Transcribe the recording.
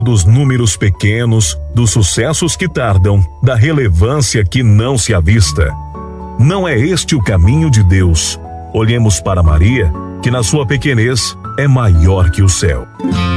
dos números pequenos, dos sucessos que tardam, da relevância que não se avista. Não é este o caminho de Deus. Olhemos para Maria, que na sua pequenez é maior que o céu.